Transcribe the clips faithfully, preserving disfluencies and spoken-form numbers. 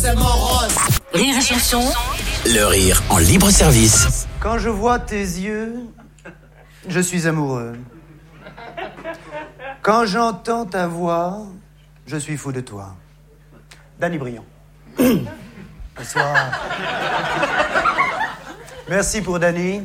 C'est morose. Rire et chanson. Le rire en libre service. Quand je vois tes yeux, je suis amoureux. Quand j'entends ta voix, je suis fou de toi. Danny Briand. Bonsoir. Merci pour Danny.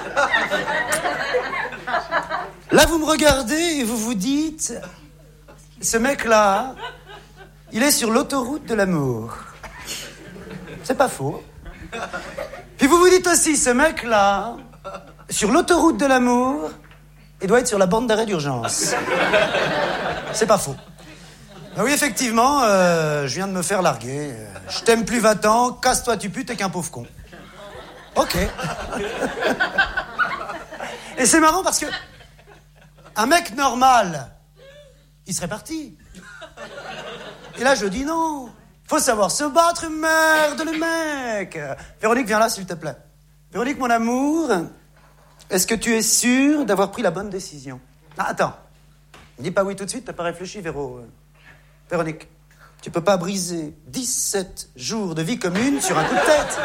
Là, vous me regardez et vous vous dites, ce mec-là, il est sur l'autoroute de l'amour. C'est pas faux. Puis vous vous dites aussi, ce mec-là, sur l'autoroute de l'amour, il doit être sur la bande d'arrêt d'urgence. C'est pas faux. Ben oui, effectivement, euh, je viens de me faire larguer. Je t'aime plus, va-t'en, casse-toi, tu putes, t'es qu'un pauvre con. Ok. Et c'est marrant parce que un mec normal, il serait parti. Et là, je dis non. Faut savoir se battre, merde, le mec. Véronique, viens là, s'il te plaît. Véronique, mon amour, est-ce que tu es sûre d'avoir pris la bonne décision? Ah, attends. Dis pas oui tout de suite, t'as pas réfléchi, Véro. Véronique, tu peux pas briser dix-sept jours de vie commune sur un coup de tête.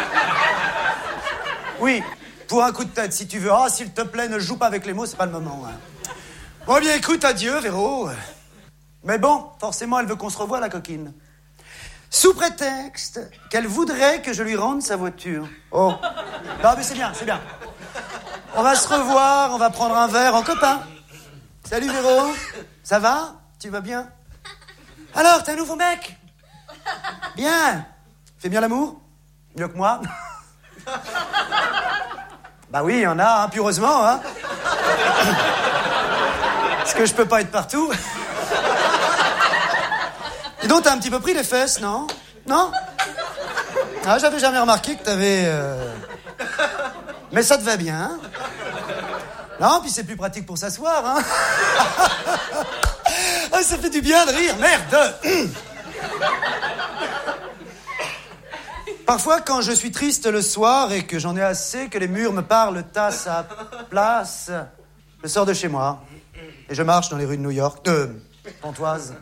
Oui, pour un coup de tête, si tu veux. Ah, s'il te plaît, ne joue pas avec les mots, c'est pas le moment. Hein. Bon, bien, écoute, adieu, Véro. Mais bon, forcément, elle veut qu'on se revoie, la coquine. Sous prétexte qu'elle voudrait que je lui rende sa voiture. Oh. Non, mais c'est bien, c'est bien. On va se revoir, on va prendre un verre en copain. Salut, Véro. Ça va? Tu vas bien? Alors, t'es un nouveau mec? Bien. Fais bien l'amour? Mieux que moi? Bah oui, il y en a, hein, puis heureusement, hein. Parce que je peux pas être partout. Et donc, t'as un petit peu pris les fesses, non? Non? Ah, j'avais jamais remarqué que t'avais... Euh... Mais ça te va bien, hein? Non, puis c'est plus pratique pour s'asseoir, hein? Ah, ça fait du bien de rire, merde! Parfois, quand je suis triste le soir et que j'en ai assez que les murs me parlent à sa place, je sors de chez moi et je marche dans les rues de New York, de Pontoise.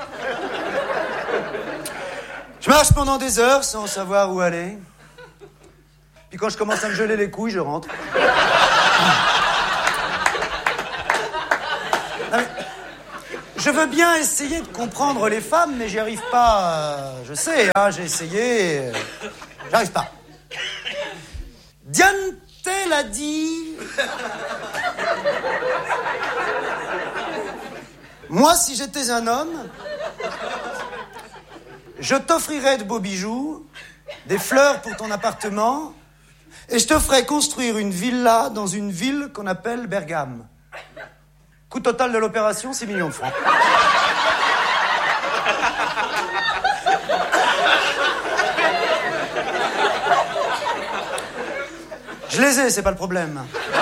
Je marche pendant des heures sans savoir où aller. Puis quand je commence à me geler les couilles, je rentre. Non, mais je veux bien essayer de comprendre les femmes, mais j'y arrive pas. Je sais, hein, j'ai essayé. J'arrive pas. Diane Tell a dit... Moi, si j'étais un homme, je t'offrirais de beaux bijoux, des fleurs pour ton appartement, et je te ferais construire une villa dans une ville qu'on appelle Bergame. Coût total de l'opération, six millions de francs. Je les ai, c'est pas le problème.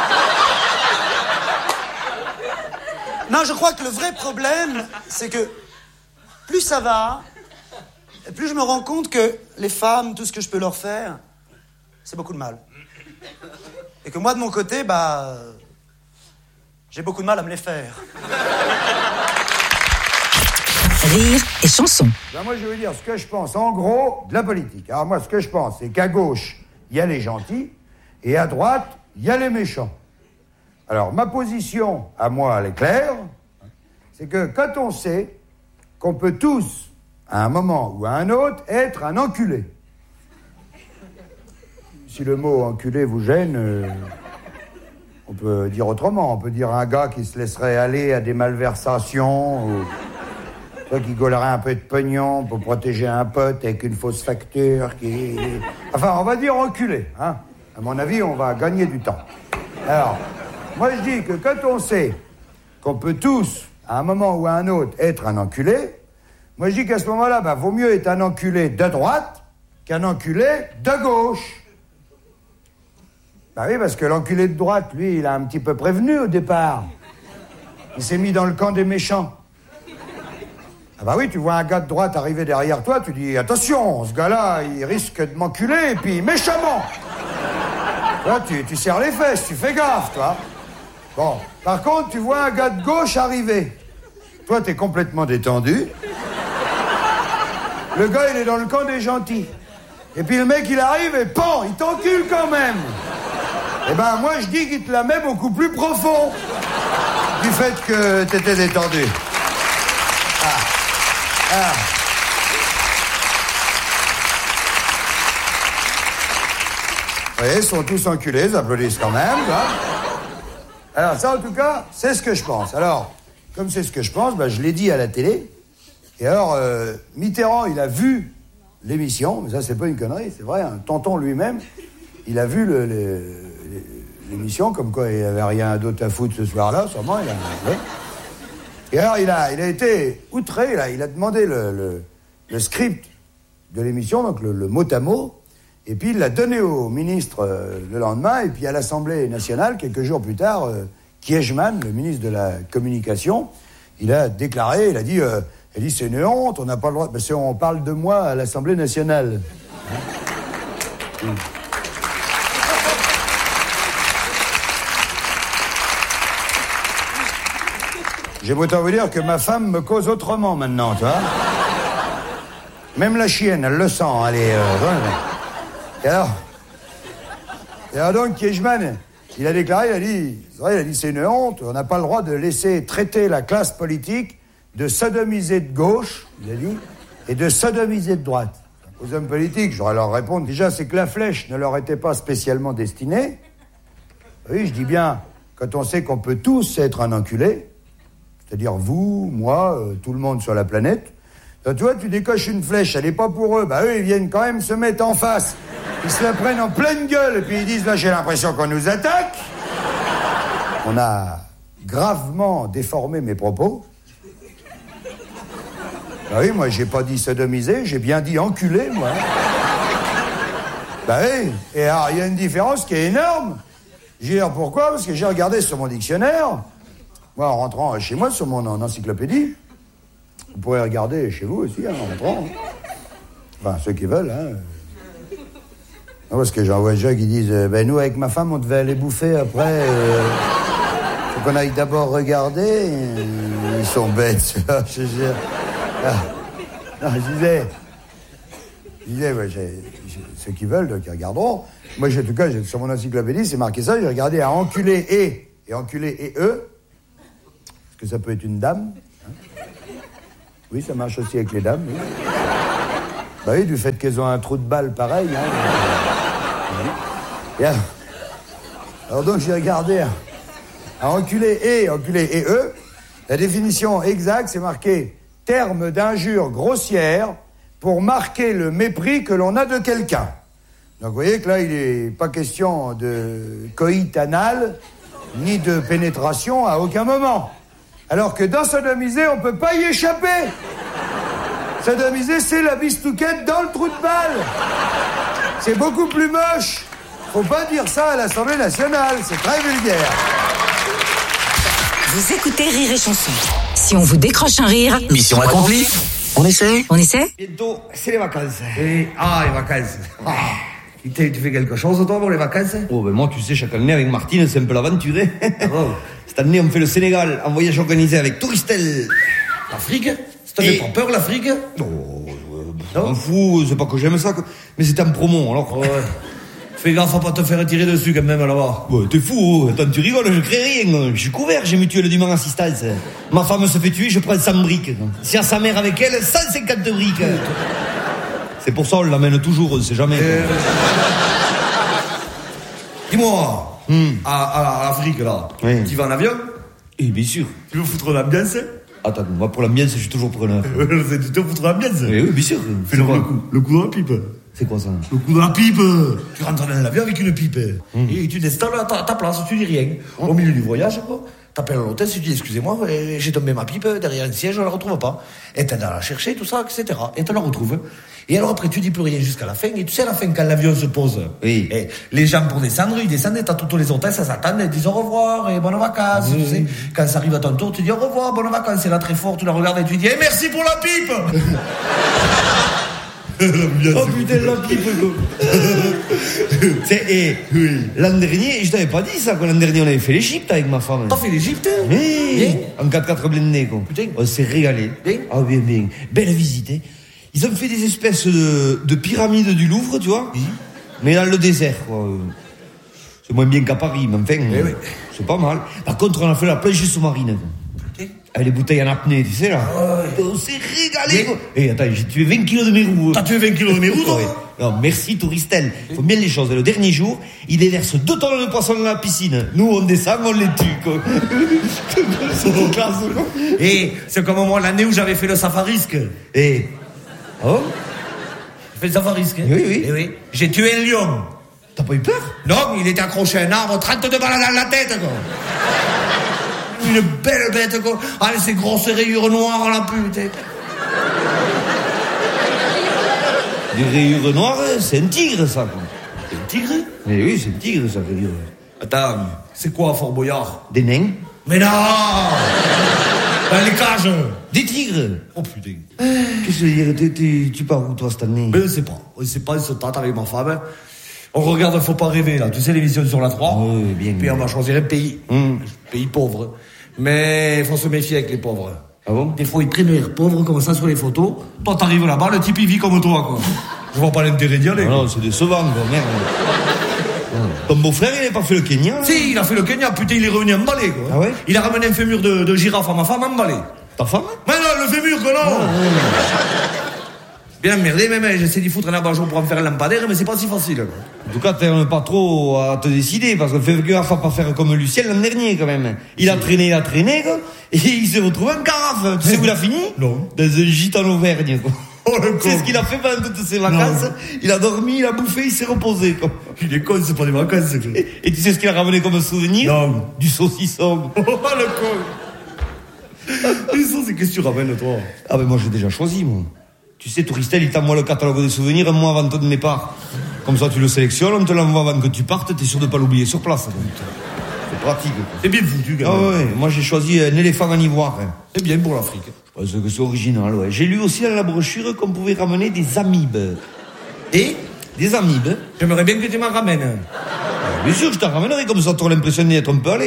Non, je crois que le vrai problème, c'est que plus ça va, plus je me rends compte que les femmes, tout ce que je peux leur faire, c'est beaucoup de mal. Et que moi, de mon côté, bah... j'ai beaucoup de mal à me les faire. Rire et chanson. Ben moi, je veux dire ce que je pense, en gros, de la politique. Alors moi, ce que je pense, c'est qu'à gauche, il y a les gentils, et à droite, il y a les méchants. Alors, ma position, à moi, elle est claire, c'est que quand on sait qu'on peut tous, à un moment ou à un autre, être un enculé. Si le mot enculé vous gêne, euh, on peut dire autrement. On peut dire un gars qui se laisserait aller à des malversations, ou toi qui gaulerait un peu de pognon pour protéger un pote avec une fausse facture, qui... Enfin, on va dire enculé, hein. À mon avis, on va gagner du temps. Alors, moi je dis que quand on sait qu'on peut tous, à un moment ou à un autre, être un enculé, moi je dis qu'à ce moment-là, bah, vaut mieux être un enculé de droite qu'un enculé de gauche. Bah oui, parce que l'enculé de droite, lui, il a un petit peu prévenu au départ. Il s'est mis dans le camp des méchants. Ah bah oui, tu vois un gars de droite arriver derrière toi, tu dis, attention, ce gars-là, il risque de m'enculer, et puis méchamment. Là, tu, tu serres les fesses, tu fais gaffe, toi. Bon, par contre, tu vois un gars de gauche arriver. Toi, t'es complètement détendu. Le gars, il est dans le camp des gentils. Et puis le mec, il arrive et pan, il t'encule quand même. Eh ben, moi, je dis qu'il te la met beaucoup plus profond. Du fait que t'étais détendu. Ah. Ah. Vous voyez, ils sont tous enculés, ils applaudissent quand même, quoi. Alors ça, en tout cas, c'est ce que je pense. Alors, comme c'est ce que je pense, ben, je l'ai dit à la télé. Et alors, euh, Mitterrand, il a vu l'émission, mais ça, c'est pas une connerie, c'est vrai, un tonton lui-même, il a vu le, le, l'émission, comme quoi il n'y avait rien d'autre à foutre ce soir-là, sûrement, il a... Et alors, il a, il a été outré, là, il a demandé le, le, le script de l'émission, donc le, le mot à mot, et puis il l'a donné au ministre euh, le lendemain, et puis à l'Assemblée nationale, quelques jours plus tard, euh, Kiechman, le ministre de la Communication, il a déclaré, il a dit, euh, il a dit c'est une honte, on n'a pas le droit, parce qu'on parle de moi à l'Assemblée nationale. Hein mmh. J'ai autant vous dire que ma femme me cause autrement maintenant, tu vois. Même la chienne, elle le sent, elle est... Euh, Et alors, et alors donc, Kiechman, il a déclaré, il a dit, c'est vrai, il a dit, c'est une honte, on n'a pas le droit de laisser traiter la classe politique de sodomiser de gauche, il a dit, et de sodomiser de droite. Aux hommes politiques, j'aurais leur répondre, déjà, c'est que la flèche ne leur était pas spécialement destinée. Oui, je dis bien, quand on sait qu'on peut tous être un enculé, c'est-à-dire vous, moi, euh, tout le monde sur la planète, donc, tu vois, tu décoches une flèche, elle n'est pas pour eux, bah eux, ils viennent quand même se mettre en face. Ils se la prennent en pleine gueule, et puis ils disent, là, j'ai l'impression qu'on nous attaque. On a gravement déformé mes propos. Bah oui, moi, j'ai pas dit sodomiser, j'ai bien dit enculer, moi. Bah oui, et alors, il y a une différence qui est énorme. J'ai dit, pourquoi? Parce que j'ai regardé sur mon dictionnaire, moi, en rentrant chez moi, sur mon encyclopédie, vous pourrez regarder chez vous aussi, hein, en rentrant. Enfin, ceux qui veulent, hein. Non, parce que j'en vois déjà qui disent, euh, ben nous, avec ma femme, on devait aller bouffer après. Euh, faut qu'on aille d'abord regarder. Ils sont bêtes, ceux-là, je jure. Ah, non, je disais... Je disais, ouais, j'ai, j'ai, ceux qui veulent, donc ils regarderont. Moi, j'ai, en tout cas, j'ai, sur mon encyclopédie, c'est marqué ça. J'ai regardé à enculer et, et enculer et eux. Parce que ça peut être une dame. Hein. Oui, ça marche aussi avec les dames. Oui. Bah oui, du fait qu'elles ont un trou de balle pareil. Hein. Oui. Alors, alors donc, j'ai regardé à, à enculer et, enculer et eux. La définition exacte, c'est marqué « terme d'injure grossière pour marquer le mépris que l'on a de quelqu'un ». Donc, vous voyez que là, il n'est pas question de coït anal, ni de pénétration à aucun moment. Alors que dans sodomiser, on peut pas y échapper. Sodomiser, c'est la bistouquette dans le trou de balle. C'est beaucoup plus moche. Faut pas dire ça à l'Assemblée nationale, c'est très vulgaire. Vous écoutez Rire et Chanson. Si on vous décroche un rire... Mission accomplie. On essaie On essaie? Bientôt, c'est les vacances. Et, ah, les vacances. Ah. Putain, tu fais quelque chose, toi, pour les vacances? Oh, ben moi, tu sais, chaque année, avec Martine, c'est un peu l'aventure, hein. Ah bon. Cette année, on fait le Sénégal, en voyage organisé avec Touristel. L'Afrique? Ça te fait pas peur, l'Afrique? Oh, je m'en fous, c'est pas que j'aime ça, mais c'est en promo, alors. Ouais. Fais gaffe à pas te faire tirer dessus, quand même, là-bas. Ouais, t'es fou, oh. Attends, tu rigoles, je crée rien. Je suis couvert, j'ai mutuelle du Mans Assistance. Ma femme se fait tuer, je prends cent briques. Si à sa mère avec elle, cent cinquante briques. C'est pour ça, on l'amène toujours, on sait jamais. Euh... Dis-moi, hmm. à, à, à l'Afrique, là, oui. Tu vas en avion? Eh bien sûr. Tu veux foutre l'ambiance? Attends, moi pour l'ambiance, je suis toujours preneur. C'est du tout foutre l'ambiance? Eh oui, bien sûr. Fais le, le, coup, le coup de la pipe. C'est quoi ça? Le coup de la pipe. Tu rentres dans l'avion avec une pipe. Mmh. Et tu t'installes à ta, ta place, tu dis rien. Mmh. Au milieu du voyage, quoi. T'appelles à l'hôtel, tu dis excusez-moi, j'ai tombé ma pipe derrière un siège, je la retrouve pas. Et t'es à la chercher, tout ça, et cetera. Et tu la retrouves. Et alors après, tu dis plus rien jusqu'à la fin. Et tu sais, à la fin, quand l'avion se pose, oui. Et les gens pour descendre, ils descendent, et t'as tous les hôtels, ça s'attend, ils disent au revoir et bonnes vacances. Mmh. Tu sais. Quand ça arrive à ton tour, tu dis au revoir, bonnes vacances. Et là, très fort, tu la regardes et tu dis hey, merci pour la pipe. Oh putain, la pipe. C'est, et oui. L'an dernier, je t'avais pas dit ça, que l'an dernier on avait fait l'Égypte avec ma femme. T'as fait l'Égypte? Oui, en quatre quatre blindés, quoi. Putain. On s'est régalé. Bien. Ah bien, bien. Belle visite, hein. Ils ont fait des espèces de, de pyramides du Louvre, tu vois, oui. Mais dans le désert, quoi. C'est moins bien qu'à Paris, mais enfin, oui, oui. C'est pas mal. Par contre, on a fait la planche sous-marine. Okay. Avec les bouteilles en apnée, tu sais, là. Oh, on s'est régalé, quoi. Et attends, j'ai tué vingt kilos de mes roues. T'as tué vingt kilos de mes roues, toi? Non, merci, Touristel. Il faut bien les choses. Le dernier jour, il déverse deux tonnes de poissons dans la piscine. Nous, on descend, on les tue, quoi. C'est trop classe, quoi. Et c'est comme moi, l'année où j'avais fait le safarisque. Et... Oh? J'ai fait le safarisque. Hein. Oui, oui. Et oui. J'ai tué un lion. T'as pas eu peur? Non, il était accroché à un arbre, trente-deux balles dans la tête, quoi. Une belle bête, quoi. Avec ses grosses rayures noires, la pute. Des rayures noires, c'est un tigre, ça, quoi. C'est un tigre? Mais oui, c'est un tigre, ça veut dire. Attends, c'est quoi, Fort Boyard? Des nains. Mais non! Dans les cages. Des tigres. Oh putain. Qu'est-ce que je veux dire? Tu, tu pars où, toi, cette année? Mais je sais pas. Je sais pas, je se tâte avec ma femme. On regarde Faut pas rêver, là. Tu sais, l'émission sur la trois. Oui, bien. Puis on va choisir un pays. Mmh. Un pays pauvre. Mais il faut se méfier avec les pauvres. Ah bon? Des fois, ils prennent l'air pauvres comme ça sur les photos. Toi, t'arrives là-bas, le type, il vit comme toi, quoi. Je vois pas l'intérêt d'y aller. Non, non, c'est décevant, quoi, merde. Ton beau-frère, il n'a pas fait le Kenya, là? Si, il a fait le Kenya, putain, il est revenu emballé, quoi. Ah ouais? Il a ramené un fémur de, de girafe à ma femme emballé. Ta femme? Mais non, le fémur, que non! Ah, ouais. Bien merdé, même, j'essaie d'y foutre un abat-jour pour en faire un lampadaire, mais c'est pas si facile, quoi. En tout cas, t'aimes pas trop à te décider, parce que fais gaffe à pas faire comme Lucien l'an dernier, quand même. Il a traîné, il a traîné, quoi, et il s'est retrouvé en carafe. Tu sais où il a fini? Non. Dans un gîte en Auvergne, quoi. Oh, le con. C'est ce qu'il a fait pendant toutes ses vacances. Non. Il a dormi, il a bouffé, il s'est reposé, quoi. Il est con, c'est pas des vacances, c'est et, et tu sais ce qu'il a ramené comme souvenir? Non. Du saucisson. Oh, le con. Du saucisson, qu'est-ce que tu ramènes, toi? Ah, ben moi, j'ai déjà choisi, moi. Tu sais, Touristel, il t'envoie le catalogue des souvenirs un mois avant ton départ. Comme ça, tu le sélectionnes, on te l'envoie avant que tu partes, t'es sûr de pas l'oublier sur place. Donc. C'est pratique, quoi. C'est bien foutu, quand même. Ah ouais, moi j'ai choisi un éléphant en ivoire. Hein. C'est bien pour l'Afrique. Je pense que c'est original, ouais. J'ai lu aussi dans la brochure qu'on pouvait ramener des amibes. Et des amibes. J'aimerais bien que tu m'en ramènes. Ah, bien sûr, je t'en ramènerai, comme ça t'auras l'impression d'y être un peu allé.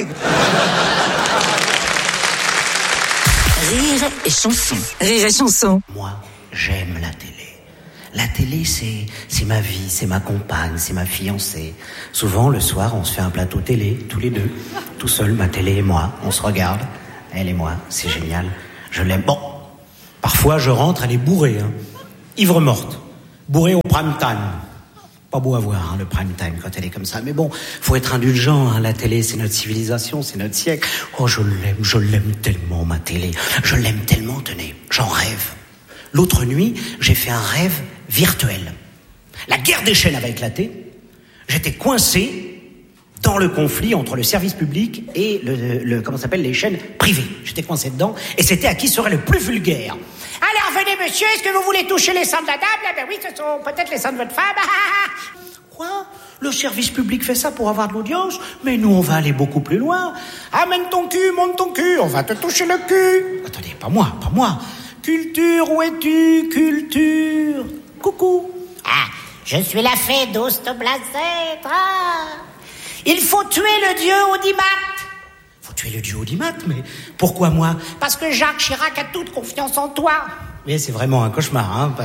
Rire et chanson. Rire et chanson. Moi, j'aime la télé. La télé, c'est, c'est ma vie, c'est ma compagne, c'est ma fiancée. Souvent, le soir, on se fait un plateau télé, tous les deux. Tout seul, ma télé et moi, on se regarde. Elle et moi, c'est génial. Je l'aime. Bon, parfois, je rentre, elle est bourrée. Hein. Ivre morte. Bourrée au prime time. Pas beau à voir, hein, le prime time, quand elle est comme ça. Mais bon, faut être indulgent. Hein. La télé, c'est notre civilisation, c'est notre siècle. Oh, je l'aime, je l'aime tellement, ma télé. Je l'aime tellement, tenez, j'en rêve. L'autre nuit, j'ai fait un rêve virtuel. La guerre des chaînes avait éclaté. J'étais coincé dans le conflit entre le service public et le, le comment ça s'appelle, les chaînes privées. J'étais coincé dedans et c'était à qui serait le plus vulgaire. Alors venez monsieur, est-ce que vous voulez toucher les seins de la dame? Eh ben oui, ce sont peut-être les seins de votre femme. Quoi? Le service public fait ça pour avoir de l'audience? Mais nous, on va aller beaucoup plus loin. Amène ton cul, monte ton cul, on va te toucher le cul. Attendez, pas moi, pas moi. Culture, où es-tu, culture? Coucou. Ah, je suis la fée d'Ostoblazet. Ah. Il faut tuer le dieu Audimat. Faut tuer le dieu Audimat, mais pourquoi moi? Parce que Jacques Chirac a toute confiance en toi. Mais c'est vraiment un cauchemar, hein.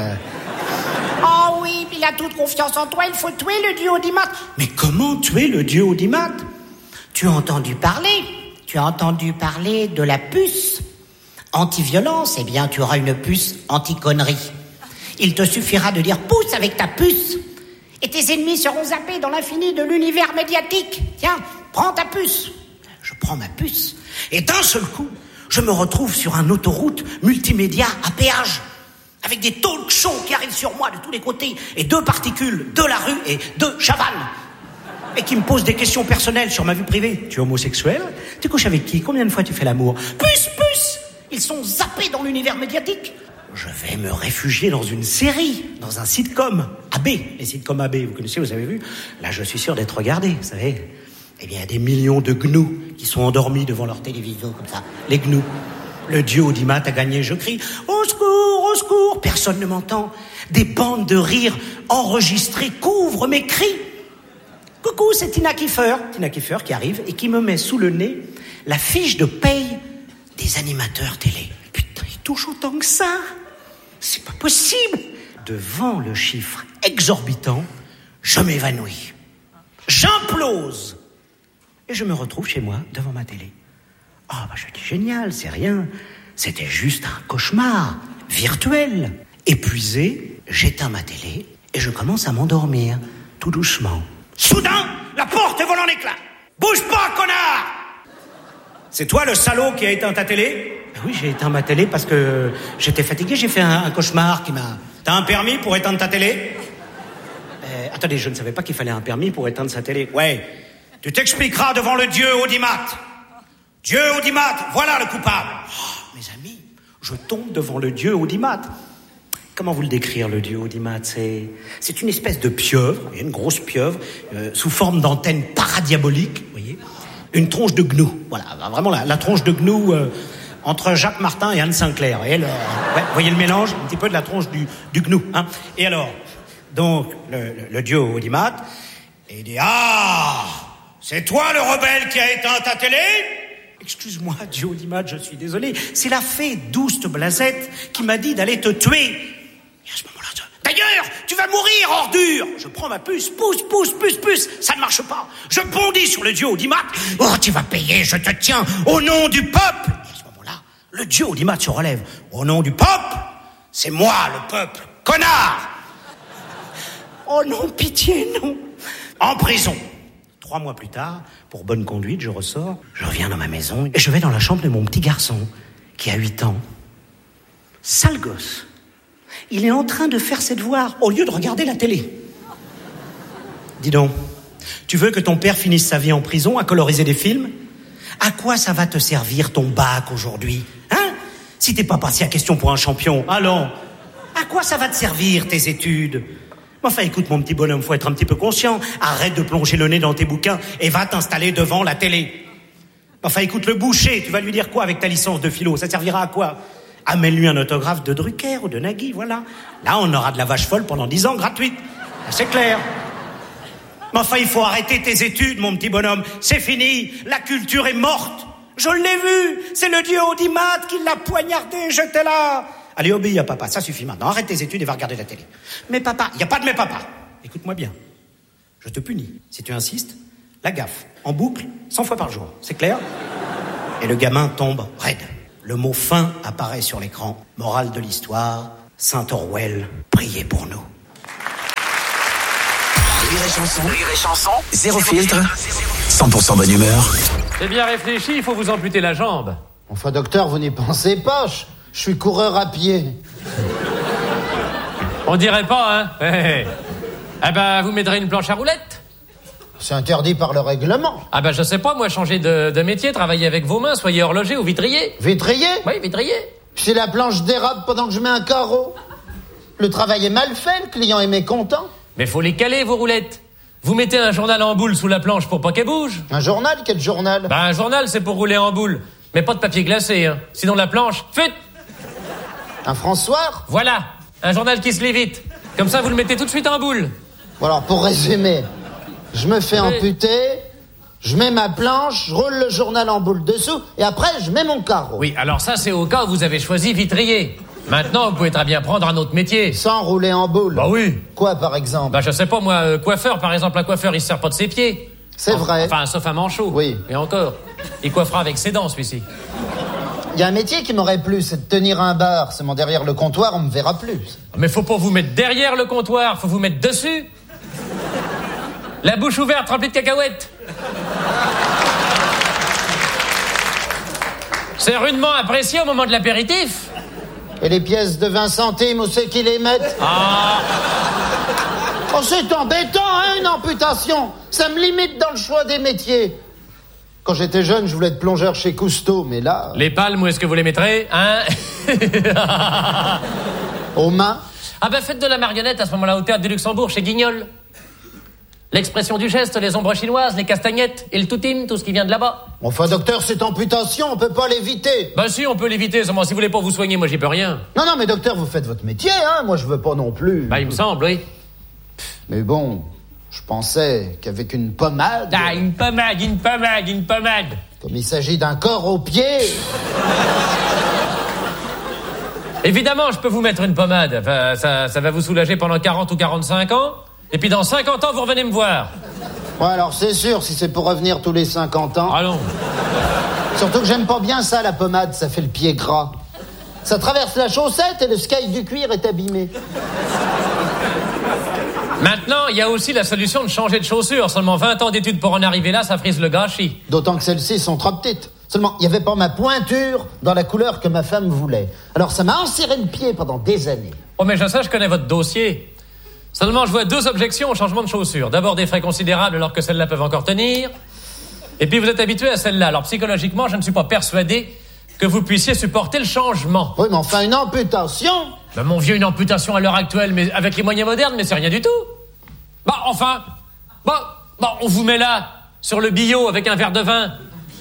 Oh oui, il a toute confiance en toi, il faut tuer le dieu Audimat. Mais comment tuer le dieu Audimat? Tu as entendu parler? Tu as entendu parler de la puce? Anti-violence, eh bien, tu auras une puce anti-connerie. Il te suffira de dire « pouce » avec ta puce. Et tes ennemis seront zappés dans l'infini de l'univers médiatique. Tiens, prends ta puce. Je prends ma puce. Et d'un seul coup, je me retrouve sur un autoroute multimédia à péage. Avec des talk shows qui arrivent sur moi de tous les côtés. Et deux particules de la rue et deux Chavannes. Et qui me posent des questions personnelles sur ma vie privée. Tu es homosexuel? Tu couches avec qui? Combien de fois tu fais l'amour? Puce, puce! Ils sont zappés dans l'univers médiatique. Je vais me réfugier dans une série, dans un sitcom A B. Les sitcoms A B, vous connaissez, vous avez vu? Là, je suis sûr d'être regardé, vous savez. Eh bien, il y a des millions de gnous qui sont endormis devant leur télévision, comme ça. Les gnous. Le dieu Audimat a gagné, je crie « Au secours, au secours !» Personne ne m'entend. Des bandes de rire enregistrées couvrent mes cris. Coucou, c'est Tina Kiefer. Tina Kiefer qui arrive et qui me met sous le nez la fiche de paye des animateurs télé. Putain, ils touchent autant que ça. C'est pas possible. devant le chiffre exorbitant, je m'évanouis. J'implose. Et je me retrouve chez moi, devant ma télé. Ah, bah, je dis génial, c'est rien. C'était juste un cauchemar virtuel. Épuisé, j'éteins ma télé et je commence à m'endormir, tout doucement. Soudain, la porte vole en éclats. Bouge pas, connard! C'est toi le salaud qui a éteint ta télé? Ben oui, j'ai éteint ma télé parce que j'étais fatigué, j'ai fait un, un cauchemar qui m'a... T'as un permis pour éteindre ta télé? euh, Attendez, je ne savais pas qu'il fallait un permis pour éteindre sa télé. Ouais, tu t'expliqueras devant le dieu Audimat. Dieu Audimat, voilà le coupable. Oh, mes amis, je tombe devant le dieu Audimat. Comment vous le décrire, le dieu Audimat? C'est, c'est une espèce de pieuvre, une grosse pieuvre, euh, sous forme d'antenne paradiabolique, vous voyez, une tronche de gnou. Voilà, vraiment la, la tronche de gnou euh, entre Jacques Martin et Anne Sinclair. Vous voyez le, ouais, vous voyez le mélange, un petit peu de la tronche du, du gnou. Hein. Et alors, donc, le, le, le dieu Audimat, il dit « Ah, c'est toi le rebelle qui a éteint ta télé ?» Excuse-moi, dieu Audimat, je suis désolé. C'est la fée Douste Blasette qui m'a dit d'aller te tuer. Et à ce moment-là, je... D'ailleurs, tu vas mourir, ordure. Je prends ma puce, pousse, pousse, puce, puce. Ça ne marche pas. Je bondis sur le dieu Audimat. Oh, tu vas payer, je te tiens, au nom du peuple. Et à ce moment-là, le dieu Audimat se relève. Au nom du peuple, c'est moi le peuple, connard. Oh non, pitié, non. En prison. Trois mois plus tard, pour bonne conduite, je ressors, je reviens dans ma maison et je vais dans la chambre de mon petit garçon, qui a huit ans. Sale gosse. Il est en train de faire ses devoirs au lieu de regarder la télé. Dis donc, tu veux que ton père finisse sa vie en prison à coloriser des films? À quoi ça va te servir ton bac aujourd'hui? Hein? Si t'es pas passé à question pour un champion, allons. À quoi ça va te servir tes études? Enfin, écoute, mon petit bonhomme, faut être un petit peu conscient. Arrête de plonger le nez dans tes bouquins et va t'installer devant la télé. Enfin, écoute, le boucher, tu vas lui dire quoi avec ta licence de philo? Ça servira à quoi? Amène-lui un autographe de Drucker ou de Nagui, voilà. Là, on aura de la vache folle pendant dix ans, gratuite. C'est clair. Mais enfin, il faut arrêter tes études, mon petit bonhomme. C'est fini. La culture est morte. Je l'ai vu. C'est le dieu Audimat qui l'a poignardé. J'étais là. Allez, obéis à papa, ça suffit maintenant. Arrête tes études et va regarder la télé. Mais papa, il n'y a pas de mais papa. Écoute-moi bien. Je te punis. Si tu insistes, la gaffe, en boucle, cent fois par jour. C'est clair? Et le gamin tombe raide. Le mot fin apparaît sur l'écran. Morale de l'histoire, Saint Orwell, priez pour nous. Rire et chanson, rire et chanson, zéro filtre, cent pour cent bonne humeur. C'est bien réfléchi, il faut vous amputer la jambe. Enfin, docteur, vous n'y pensez pas. Je, je suis coureur à pied. On dirait pas, hein? Eh, eh ben, vous m'aiderez une planche à roulettes? C'est interdit par le règlement. Ah ben, je sais pas, moi, changer de, de métier, travailler avec vos mains, soyez horloger ou vitrier. Vitrier? Oui, vitrier. Si la planche dérape pendant que je mets un carreau. Le travail est mal fait, le client est mécontent. Mais faut les caler, vos roulettes. Vous mettez un journal en boule sous la planche pour pas qu'elle bouge. Un journal? Quel journal? Ben, un journal, c'est pour rouler en boule. Mais pas de papier glacé, hein. Sinon la planche, fut. Un François? Voilà, un journal qui se lit vite. Comme ça, vous le mettez tout de suite en boule. Bon alors, pour résumer, je me fais Oui. amputer, je mets ma planche, je roule le journal en boule dessous, et après, je mets mon carreau. Oui, alors ça, c'est au cas où vous avez choisi vitrier. Maintenant, vous pouvez très bien prendre un autre métier. Sans rouler en boule. Bah oui. Quoi, par exemple? Bah, je sais pas, moi, euh, coiffeur, par exemple, un coiffeur, il se sert pas de ses pieds. C'est Enfin- vrai. Enfin, sauf un manchot. Oui. Et encore. Il coiffera avec ses dents, celui-ci. Il y a un métier qui m'aurait plu, c'est de tenir un bar. Seulement derrière le comptoir, on me verra plus. Mais faut pas vous mettre derrière le comptoir, faut vous mettre dessus. La bouche ouverte, remplie de cacahuètes. C'est rudement apprécié au moment de l'apéritif. Et les pièces de vingt centimes, où c'est qu'ils les mettent? Ah, Oh, c'est embêtant, hein, une amputation. Ça me limite dans le choix des métiers. Quand j'étais jeune, je voulais être plongeur chez Cousteau, mais là... les palmes, où est-ce que vous les mettrez, hein? Aux mains? Ah ben, faites de la marionnette à ce moment-là au Théâtre du Luxembourg, chez Guignol. L'expression du geste, les ombres chinoises, les castagnettes et le toutim, tout ce qui vient de là-bas. Enfin, docteur, cette amputation, on peut pas l'éviter. Ben si, on peut l'éviter, seulement si vous voulez pas vous soigner, moi j'y peux rien. Non, non, mais docteur, vous faites votre métier, hein. Moi, je veux pas non plus. Ben, il me semble, oui. Mais bon, je pensais qu'avec une pommade... Ah, une pommade, une pommade, une pommade. Comme il s'agit d'un corps au pied... Évidemment, je peux vous mettre une pommade. Enfin, ça, ça va vous soulager pendant quarante ou quarante-cinq ans. Et puis dans cinquante ans, vous revenez me voir. Ouais, alors c'est sûr, si c'est pour revenir tous les cinquante ans. Ah non. Surtout que j'aime pas bien ça, la pommade, ça fait le pied gras. Ça traverse la chaussette et le sky du cuir est abîmé. Maintenant, il y a aussi la solution de changer de chaussures. Seulement vingt ans d'études pour en arriver là, ça frise le gâchis. D'autant que celles-ci sont trop petites. Seulement, il n'y avait pas ma pointure dans la couleur que ma femme voulait. Alors ça m'a enserré le pied pendant des années. Oh mais je sais, je connais votre dossier. Seulement, je vois deux objections au changement de chaussures. D'abord, des frais considérables alors que celles-là peuvent encore tenir. Et puis, vous êtes habitué à celle-là. Alors, psychologiquement, je ne suis pas persuadé que vous puissiez supporter le changement. Oui, mais enfin, une amputation. Ben, mon vieux, une amputation à l'heure actuelle, mais avec les moyens modernes, mais c'est rien du tout. Bah, enfin, bah, bah, on vous met là, sur le billot, avec un verre de vin.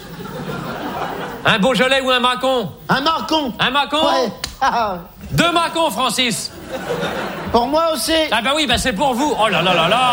Un Beaujolais ou un Macon? Un Macon. Un Macon? Ouais. Deux Macons, Francis. Pour moi aussi. Ah bah oui, bah c'est pour vous. Oh là là là là.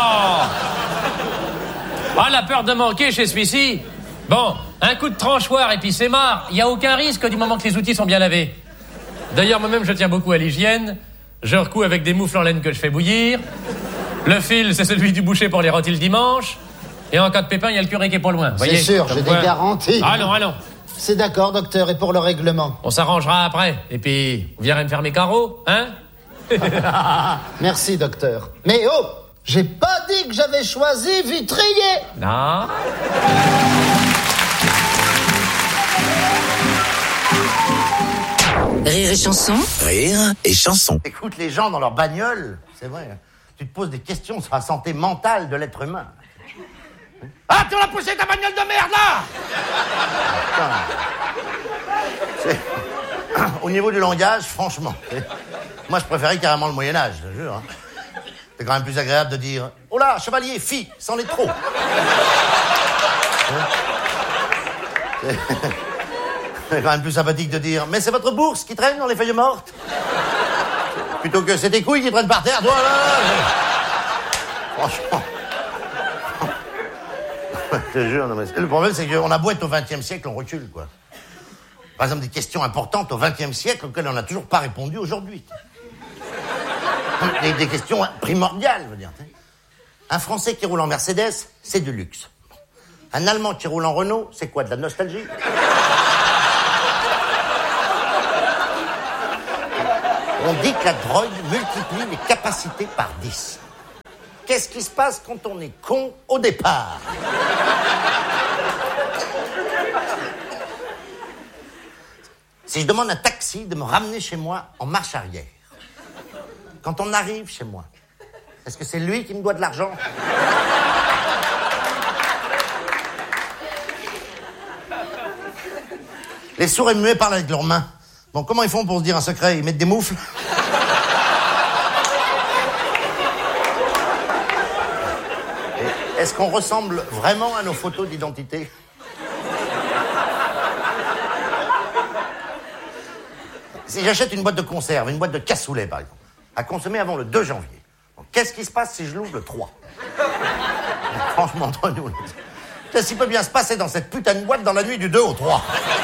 Ah, la peur de manquer chez celui-ci. Bon, un coup de tranchoir et puis c'est marre. Il n'y a aucun risque du moment que les outils sont bien lavés. D'ailleurs, moi-même, je tiens beaucoup à l'hygiène. Je recous avec des moufles en laine que je fais bouillir. Le fil, c'est celui du boucher pour les rôtis le dimanche. Et en cas de pépin, il y a le curé qui est pas loin. C'est sûr, j'ai des garanties. Allons, allons. C'est d'accord, docteur, et pour le règlement? On s'arrangera après. Et puis, vous viendrez me faire mes carreaux, hein? Merci, docteur. Mais oh, j'ai pas dit que j'avais choisi Vitrier. Non. Rire et chanson. Rire et chanson. Écoute les gens dans leur bagnole, c'est vrai. Hein. Tu te poses des questions sur la santé mentale de l'être humain. Ah, tu l'as poussé ta bagnole de merde, là! C'est... Au niveau du langage, franchement, moi je préférais carrément le Moyen-Âge, je te jure. Hein. C'est quand même plus agréable de dire « Oh là, chevalier, fille, c'en est trop !» C'est... c'est quand même plus sympathique de dire « Mais c'est votre bourse qui traîne dans les feuilles mortes !» Plutôt que « C'est tes couilles qui traînent par terre, toi, là !» Franchement... Je te jure, non, mais le problème, c'est qu'on a beau être au vingtième siècle, on recule, quoi. Par exemple, des questions importantes au vingtième siècle auxquelles on n'a toujours pas répondu aujourd'hui. Des, des questions primordiales, je veux dire. Un Français qui roule en Mercedes, c'est du luxe. Un Allemand qui roule en Renault, c'est quoi, de la nostalgie? On dit que la drogue multiplie les capacités par dix. Qu'est-ce qui se passe quand on est con au départ? Si je demande à un taxi de me ramener chez moi en marche arrière, quand on arrive chez moi, est-ce que c'est lui qui me doit de l'argent? Les sourds et muets parlent avec leurs mains. Bon, comment ils font pour se dire un secret? Ils mettent des moufles? Est-ce qu'on ressemble vraiment à nos photos d'identité? Si j'achète une boîte de conserve, une boîte de cassoulet, par exemple, à consommer avant le deux janvier, bon, qu'est-ce qui se passe si je l'ouvre le trois? Franchement, entre nous, qu'est-ce qui peut bien se passer dans cette putain de boîte dans la nuit du deux au trois?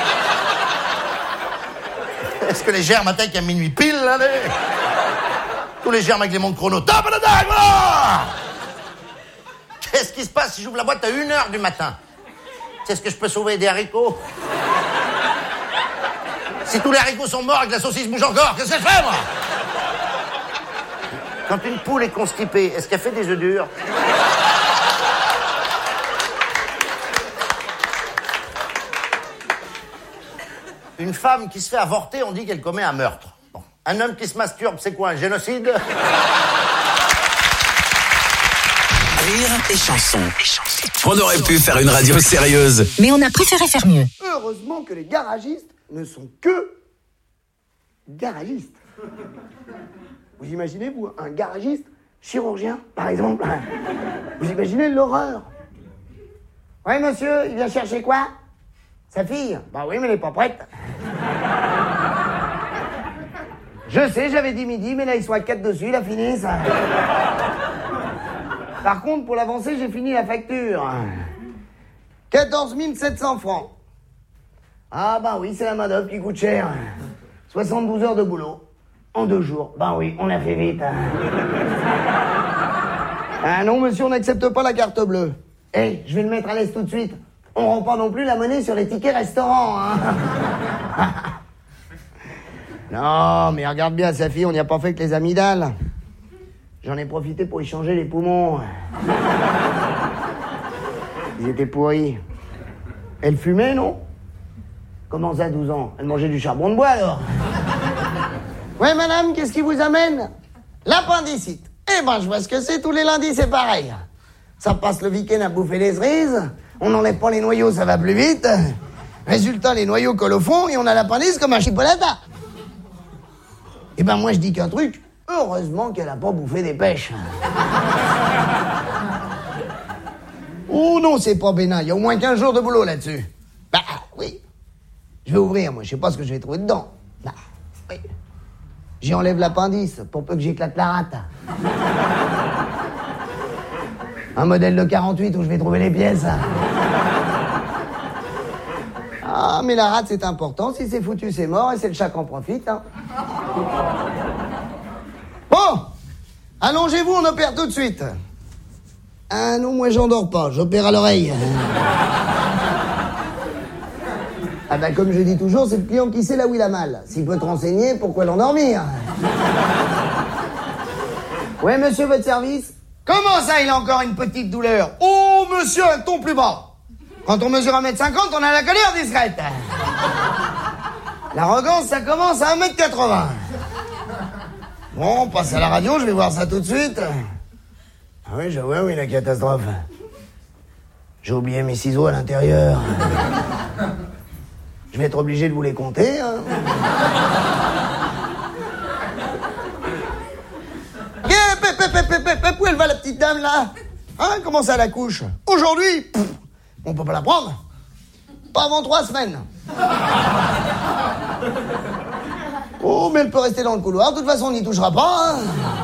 Est-ce que les germes attaquent à minuit pile, là, les... Tous les germes avec les montres chrono. Top de dingue, voilà! Qu'est-ce qui se passe si j'ouvre la boîte à une heure du matin? C'est ce que je peux sauver des haricots? Si tous les haricots sont morts et que la saucisse bouge encore, qu'est-ce que je fais, moi? Quand une poule est constipée, est-ce qu'elle fait des œufs durs? Une femme qui se fait avorter, on dit qu'elle commet un meurtre. Bon. Un homme qui se masturbe, c'est quoi, un génocide? Rire et chanson. On aurait pu faire une radio sérieuse. Mais on a préféré faire mieux. Heureusement que les garagistes ne sont que garagistes. Vous imaginez, vous, un garagiste chirurgien, par exemple? Vous imaginez l'horreur? Oui, monsieur, il vient chercher quoi? Sa fille? Bah oui, mais elle n'est pas prête. Je sais, j'avais dit midi, mais là, ils sont à quatre dessus, il a fini, ça. Par contre, pour l'avancer, j'ai fini la facture. quatorze mille sept cents francs. Ah bah oui, c'est la main-d'œuvre qui coûte cher. soixante-douze heures de boulot. En deux jours. Ben oui, on a fait vite. Hein. Ah non, monsieur, on n'accepte pas la carte bleue. Eh, hey, je vais le mettre à l'aise tout de suite. On rend pas non plus la monnaie sur les tickets restaurants, hein. Non, mais regarde bien, sa fille, on n'y a pas fait que les amygdales. J'en ai profité pour y changer les poumons. Ils étaient pourris. Elle fumait, non? Comment ça, douze ans? Elle mangeait du charbon de bois, alors? Ouais, madame, qu'est-ce qui vous amène? L'appendicite. Eh ben, je vois ce que c'est, tous les lundis, c'est pareil. Ça passe le week-end à bouffer les cerises, on n'enlève pas les noyaux, ça va plus vite. Résultat, les noyaux collent au fond et on a l'appendice comme un chipolata. Eh ben, moi, je dis qu'un truc, heureusement qu'elle a pas bouffé des pêches. Oh non, c'est pas bénin, il y a au moins quinze jours de boulot là-dessus. Bah, oui. Je vais ouvrir, moi, je sais pas ce que je vais trouver dedans. Bah, oui. J'y enlève l'appendice pour peu que j'éclate la rate. Un modèle de quarante-huit où je vais trouver les pièces. Ah, mais la rate, c'est important. Si c'est foutu, c'est mort et c'est le chat qui en profite. Hein. Bon, allongez-vous, on opère tout de suite. Ah non, moi, j'endors pas. J'opère à l'oreille. Ah ben, comme je dis toujours, c'est le client qui sait là où il a mal. S'il peut te renseigner, pourquoi l'endormir? Ouais, monsieur, votre service? Comment ça, il a encore une petite douleur? Oh, monsieur, un ton plus bas. Quand on mesure un mètre cinquante, on a la colère discrète. L'arrogance, ça commence à un mètre quatre-vingts. Bon, on passe à la radio, je vais voir ça tout de suite. Ah oui, j'avoue, oui, la catastrophe. J'ai oublié mes ciseaux à l'intérieur. Je vais être obligé de vous les compter, hein. Où elle va, la petite dame, là? Hein, comment ça, la couche? Aujourd'hui, pff, on peut pas la prendre. Pas avant trois semaines. Oh, mais elle peut rester dans le couloir. De toute façon, on n'y touchera pas, hein.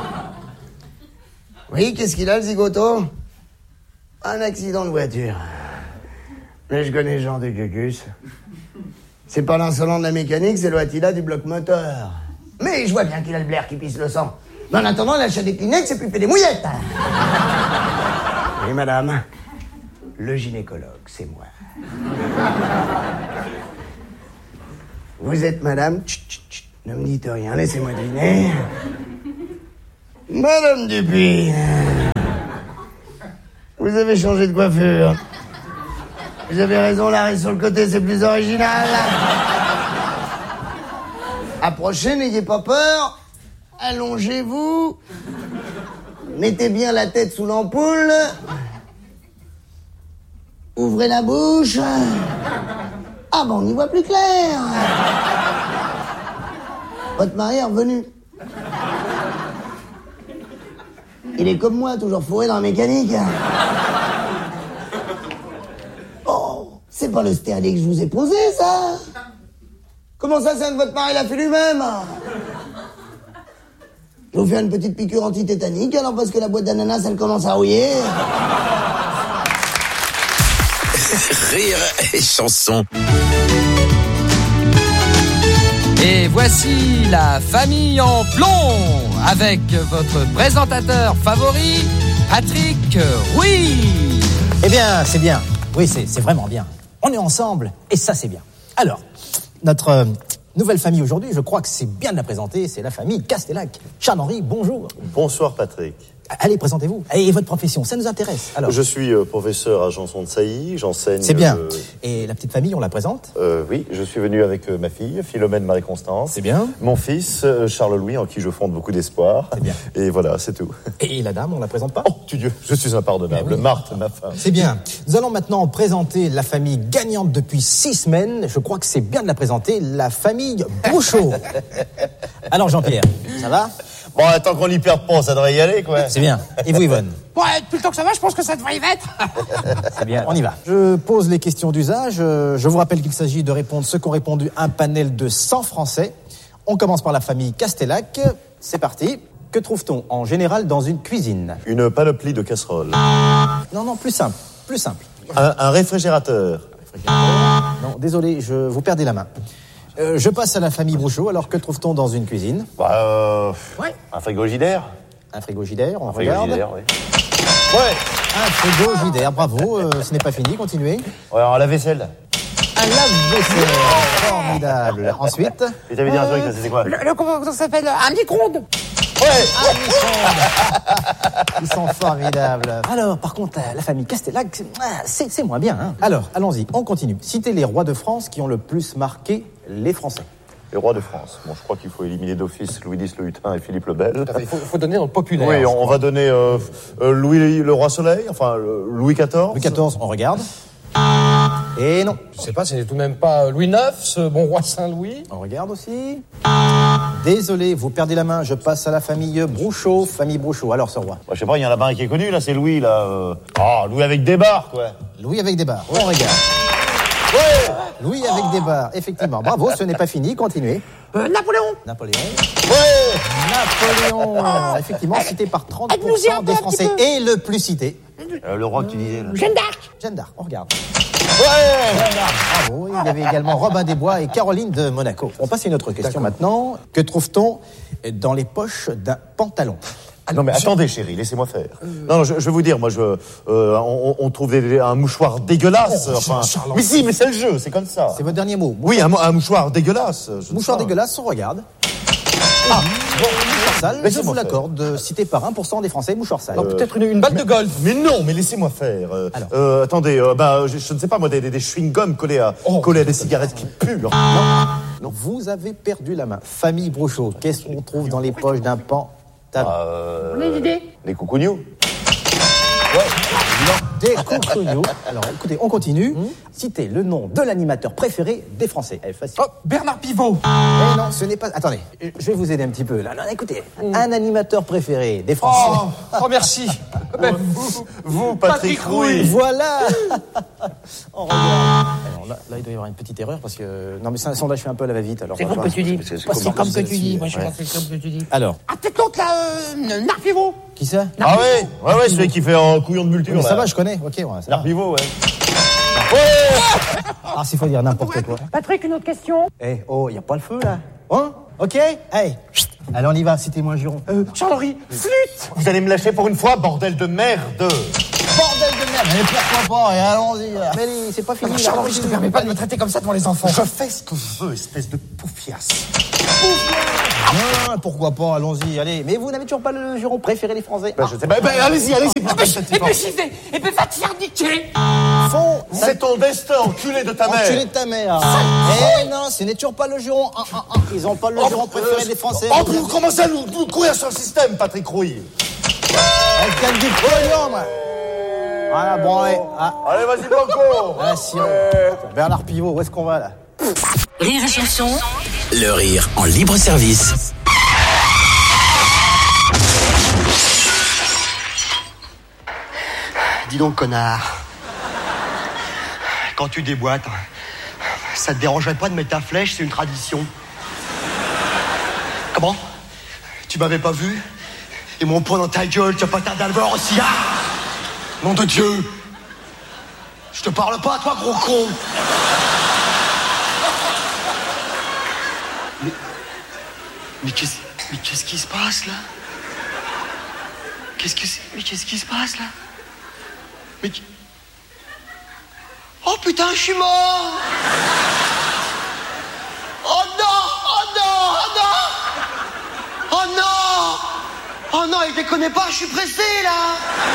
Oui, qu'est-ce qu'il a, le zigoto? Un accident de voiture. Mais je connais ce genre de cucus. C'est pas l'insolent de la mécanique, c'est le Attila du bloc moteur. Mais je vois bien qu'il a le blaire qui pisse le sang. Mais en attendant, il achète des Kleenex et puis il fait des mouillettes. Oui, madame. Le gynécologue, c'est moi. Vous êtes madame... Chut, chut, chut. Ne me dites rien, laissez-moi deviner. Madame Dupuis. Vous avez changé de coiffure. Vous avez raison, l'arrêt sur le côté, c'est plus original. Approchez, n'ayez pas peur. Allongez-vous. Mettez bien la tête sous l'ampoule. Ouvrez la bouche. Ah bon, on y voit plus clair. Votre mari est revenu. Il est comme moi, toujours fourré dans la mécanique. Oh, c'est pas le stérilet que je vous ai posé, ça. Comment ça, c'est un de votre mari l'a fait lui-même? Je vais vous faire une petite piqûre antitétanique, alors parce que la boîte d'ananas, elle commence à rouiller. Rire et chanson. Et voici la famille en plomb avec votre présentateur favori, Patrick Rouy. Eh bien, c'est bien. Oui, c'est, c'est vraiment bien. On est ensemble et ça, c'est bien. Alors, notre euh, nouvelle famille aujourd'hui, je crois que c'est bien de la présenter, c'est la famille Castellac. Charles-Henri, bonjour. Bonsoir, Patrick. Allez, présentez-vous. Et votre profession, ça nous intéresse. Alors. Je suis euh, professeur à Janson de Sailly, j'enseigne... C'est bien. Euh... Et la petite famille, on la présente? euh, Oui, je suis venu avec euh, ma fille, Philomène Marie-Constance. C'est bien. Mon fils, euh, Charles-Louis, en qui je fonde beaucoup d'espoir. C'est bien. Et voilà, c'est tout. Et la dame, on la présente pas? Oh, tu Dieu, je suis impardonnable. Oui. Marthe, ma femme. C'est bien. Nous allons maintenant présenter la famille gagnante depuis six semaines. Je crois que c'est bien de la présenter, la famille Bouchot. Alors, Jean-Pierre, ça va? Bon, tant qu'on n'y perd pas, ça devrait y aller, quoi. C'est bien. Et vous, Yvonne? Bon, depuis le temps que ça va, je pense que ça devrait y être. C'est bien, on y va. Je pose les questions d'usage. Je vous rappelle qu'il s'agit de répondre ceux qu'ont répondu un panel de cent Français. On commence par la famille Castellac. C'est parti. Que trouve-t-on en général dans une cuisine? Une panoplie de casseroles. Non, non, plus simple. Plus simple. Un, un réfrigérateur. Non, désolé, je vous perdez la main. Euh, je passe à la famille Brouchot. Alors, que trouve-t-on dans une cuisine? Bah, euh, Ouais. un frigogidaire. Un frigogidaire, on Un regarde. frigogidaire, oui. Ouais. Un frigogidaire, bravo. Euh, ce n'est pas fini, continuez. Ouais, un lave-vaisselle. Un lave-vaisselle, formidable. Ensuite. Et t'avais dit un truc, ça, c'était quoi? Le, le- comment ça s'appelle? Un micro-ondes. Ils sont formidables. Alors, par contre, euh, la famille Castellac, c'est- ah, c'est c'est moins bien. Hein. Alors, allons-y, on continue. Citez les rois de France qui ont le plus marqué les Français. Les rois de France. Bon, je crois qu'il faut éliminer d'office Louis dix, le Hutin et Philippe le Bel. Il faut, faut donner dans le populaire. Oui, on, on va donner euh, euh, Louis le roi Soleil, enfin euh, Louis quatorze. Louis quatorze, on regarde. Et non. Je sais pas, c'est tout de même pas Louis neuf, ce bon roi Saint-Louis. On regarde aussi. Désolé, vous perdez la main. Je passe à la famille Brouchot. Famille Brouchot. Alors, ce roi. Bah, je sais pas, il y en a là-bas un qui est connu, là, c'est Louis, là. euh. Ah, Louis avec des barres, quoi. Louis avec des barres. On regarde. Ouais. Louis avec des barres, effectivement. Bravo, ce n'est pas fini. Continuez. Euh, Napoléon. Napoléon. Ouais. Napoléon. Effectivement, cité par trente pour Aide-nous-y un cent peu, des un Français. petit peu. Et le plus cité. Euh, le roi que tu disais, là. Jeanne d'Arc. Jeanne d'Arc. On regarde. Ouais. Bravo. Il y avait également Robin des Bois et Caroline de Monaco. On passe à une autre question maintenant. Que trouve-t-on dans les poches d'un pantalon? Non mais attendez chérie, laissez-moi faire. Non, non, je, je vais vous dire, moi je, euh, on, on trouve des, un mouchoir dégueulasse. Oh, enfin, Charles, mais si, mais c'est le jeu, c'est comme ça. C'est votre dernier mot. Oui, un, mou- un mouchoir dégueulasse. je ne Mouchoir sais pas. dégueulasse, on regarde. Ah, bon, mouchoir sale, je Laissez-moi vous faire. l'accorde, cité par un pour cent des Français, mouchoir sale. Euh, Peut-être une, une balle de golf. Mais non, mais laissez-moi faire. Euh, Alors. euh, attendez, euh, bah, je, je ne sais pas moi, des, des, des chewing-gums collés à, collés à des cigarettes qui puent. hein. Non, vous avez perdu la main. Famille Brouchot, qu'est-ce qu'on trouve dans les poches d'un pantalon? Euh, On a une idée. Des coucougnoux. Des coucougnoux. Alors, écoutez, on continue. Citez le nom de l'animateur préféré des Français. Elle est facile. Oh, Bernard Pivot. Eh non, ce n'est pas... Attendez, je vais vous aider un petit peu, là. Non, écoutez, un animateur préféré des Français. Oh, oh merci. Ben, vous, Vous, Patrick, Patrick Rouy. Voilà. On regarde. Alors là, là, il doit y avoir une petite erreur parce que... Non, mais c'est un sondage, je fais un peu à la va-vite. Alors, C'est on va comme voir. que tu dis. c'est- c'est Pas si comment- comme que c'est- tu dis. c'est- Moi, je ouais. pense que c'est comme que tu dis. Alors, Ah, peut-être l'autre, là, euh, Narpivot. qui ça? Ah ouais, ouais, ouais, celui qui fait un couillon de multure. Mais ça là. va, je connais. Ok, ouais, ça va. Narpivot, ouais. Ah, s'il faut dire n'importe quoi. Patrick, une autre question. Eh, oh, y a pas le feu, là? Hein? Ok? Hey, chut. Allez, on y va, citez-moi un juron. Euh, Charles-Henri, flûte. Vous allez me lâcher pour une fois, bordel de merde. Bordel de merde! Mais pourquoi pas? Et allons-y, là. Mais c'est pas fini, là. Charles-Henri, je te permets pas de me traiter comme ça devant les enfants. Je fais ce que je veux, espèce de poufiasse. Ah, pourquoi pas? Allons-y, allez. Mais vous n'avez toujours pas le juron préféré des Français? Bah, je sais pas. Bah, allez-y, allez-y. Et puis, et puis, j'y vais. Et puis, va te faire niquer. Fond, C'est ton destin, enculé de ta mère. enculé de ta mère. Eh non, ce n'est toujours pas le juron. Ah, ah, ah. Ils ont pas le juron préféré des Français. Oh, vous commencez à nous, nous courir sur le système, Patrick Rouy. Elle gagne du pognon, moi. Voilà, bon, allez. Ah, Allez, vas-y, Blanco. ah si, on... Bernard Pivot, où est-ce qu'on va, là? Rire et chanson. Le rire en libre service. Dis donc, connard. Quand tu déboîtes, ça te dérangerait pas de mettre ta flèche, c'est une tradition. Comment? Tu m'avais pas vu? Et mon poing dans ta gueule, tu vas pas tarder à le voir aussi. Ah! Nom de Dieu! Je te parle pas, toi, gros con! Mais. Mais qu'est-ce. Mais qu'est-ce qui se passe, là? Qu'est-ce que c'est? Mais qu'est-ce qui se passe, là? Mais... qui- Oh putain, je suis mort! Oh non! Oh non! Oh non! Oh non! Oh non, il déconne pas, je suis pressé, là!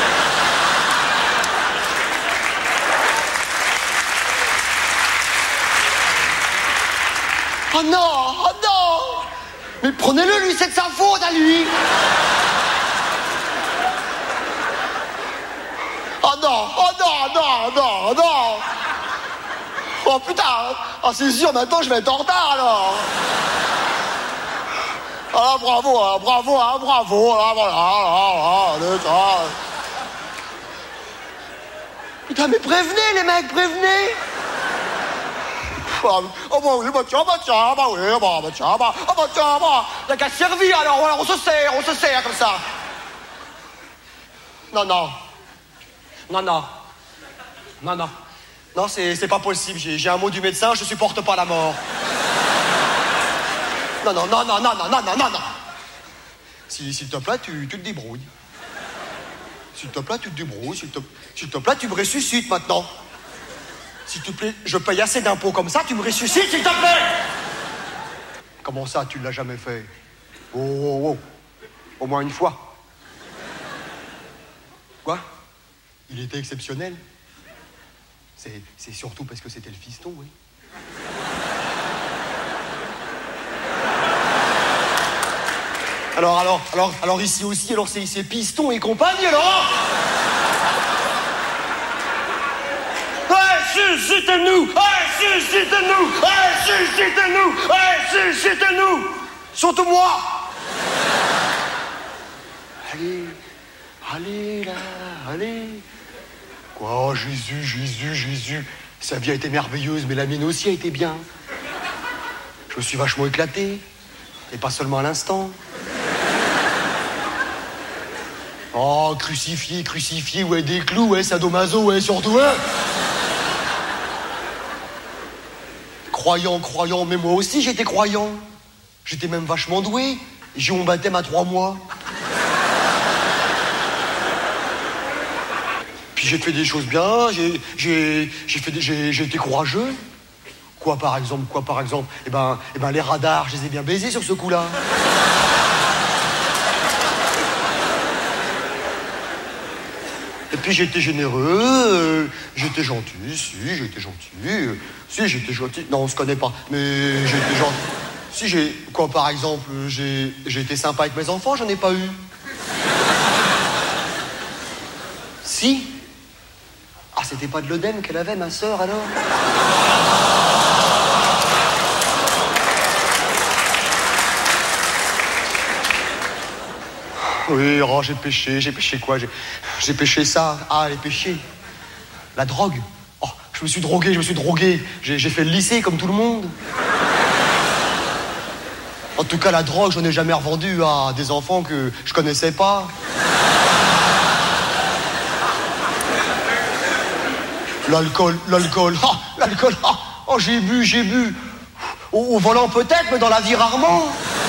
Oh non! Oh non! Mais prenez-le, lui, c'est de sa faute, à lui! Oh non, oh non, non, non, non. Oh putain, oh, c'est sûr, maintenant je vais être en retard alors. Ah bravo, ah, bravo, ah, bravo, ah, voilà, ah, ah, le temps. Putain, mais prévenez les mecs, prévenez. Oh, oh bah oui, bah tiens, bah tiens, bah oui, bah, bah tiens, bah, oh, bah tiens, bah, y'a qu'à se servir alors, voilà, on se sert, on se sert comme ça. Non, non. Non, non. Non, non. Non, c'est c'est pas possible. J'ai j'ai un mot du médecin, je supporte pas la mort. Non, non, non, non, non, non, non, non, non, non. Si, s'il te plaît, tu, tu te débrouilles. S'il te plaît, tu te débrouilles. S'il te, s'il te plaît, tu me ressuscites maintenant. S'il te plaît, je paye assez d'impôts comme ça, tu me ressuscites, s'il te plaît. Comment ça, tu ne l'as jamais fait? Oh, oh, oh. Au moins une fois. Quoi? Il était exceptionnel. C'est, c'est surtout parce que c'était le fiston, oui. Alors, alors, alors, alors ici aussi, alors c'est, c'est piston et compagnie, alors. Ouais, suscitez-nous! Ouais, suscitez-nous! Ouais, suscitez-nous! Ouais, suscitez-nous! Surtout moi! Allez, allez là, allez. Quoi, Jésus, Jésus, Jésus. Sa vie a été merveilleuse, mais la mienne aussi a été bien. Je me suis vachement éclaté. Et pas seulement à l'instant. Oh, crucifié, crucifié, ouais, des clous, ouais, sadomaso, ouais, surtout, ouais. Croyant, croyant, mais moi aussi j'étais croyant. J'étais même vachement doué. J'ai eu mon baptême à trois mois. Puis j'ai fait des choses bien, j'ai, j'ai, j'ai fait des, j'ai, j'ai été courageux. Quoi par exemple, quoi par exemple? Eh ben, eh ben les radars, je les ai bien baisés sur ce coup-là. Et puis j'étais généreux, euh, j'étais gentil, si, j'étais gentil, euh, si, j'étais gentil. Non, on se connaît pas, mais j'étais gentil. Si j'ai, quoi par exemple, j'ai, j'ai été sympa avec mes enfants, j'en ai pas eu. Si. Ah, c'était pas de l'œdème qu'elle avait, ma sœur, alors? Oui, oh, j'ai péché, j'ai péché quoi? J'ai, j'ai péché ça. Ah, les péchés. La drogue. Oh, je me suis drogué, je me suis drogué. J'ai, j'ai fait le lycée comme tout le monde. En tout cas, la drogue, j'en ai jamais revendu à des enfants que je connaissais pas. L'alcool, l'alcool, oh, l'alcool, oh, oh, j'ai bu, j'ai bu. Au, au volant peut-être, mais dans la vie rarement.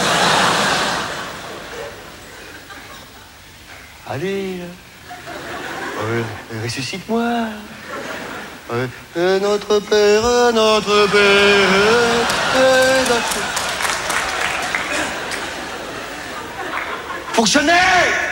Allez, euh, ressuscite-moi. Euh, notre Père, notre Père, notre... Fonctionnez!